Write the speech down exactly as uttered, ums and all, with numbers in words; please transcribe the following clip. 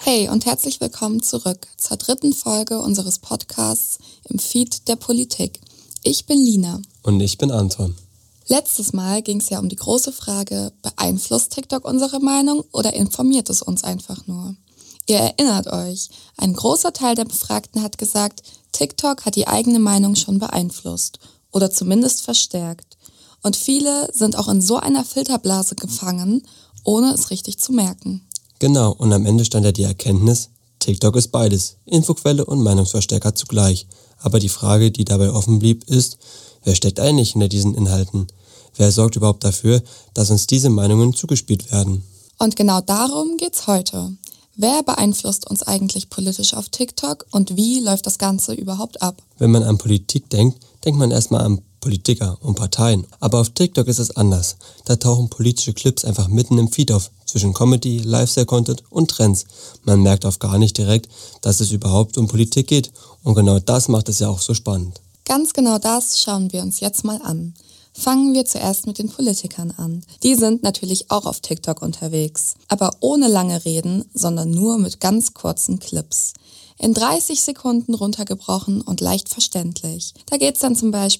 Hey und herzlich willkommen zurück zur dritten Folge unseres Podcasts im Feed der Politik. Ich bin Lina. Und ich bin Anton. Letztes Mal ging es ja um die große Frage, beeinflusst TikTok unsere Meinung oder informiert es uns einfach nur? Ihr erinnert euch, ein großer Teil der Befragten hat gesagt, TikTok hat die eigene Meinung schon beeinflusst oder zumindest verstärkt. Und viele sind auch in so einer Filterblase gefangen, ohne es richtig zu merken. Genau, und am Ende stand ja die Erkenntnis, TikTok ist beides, Infoquelle und Meinungsverstärker zugleich. Aber die Frage, die dabei offen blieb, ist, wer steckt eigentlich hinter diesen Inhalten? Wer sorgt überhaupt dafür, dass uns diese Meinungen zugespielt werden? Und genau darum geht's heute. Wer beeinflusst uns eigentlich politisch auf TikTok und wie läuft das Ganze überhaupt ab? Wenn man an Politik denkt, denkt man erstmal an Politiker und Parteien. Aber auf TikTok ist es anders. Da tauchen politische Clips einfach mitten im Feed auf, zwischen Comedy, Lifestyle-Content und Trends. Man merkt auch gar nicht direkt, dass es überhaupt um Politik geht. Und genau das macht es ja auch so spannend. Ganz genau das schauen wir uns jetzt mal an. Fangen wir zuerst mit den Politikern an. Die sind natürlich auch auf TikTok unterwegs, aber ohne lange Reden, sondern nur mit ganz kurzen Clips. In dreißig Sekunden runtergebrochen und leicht verständlich. Da geht's dann zum Beispiel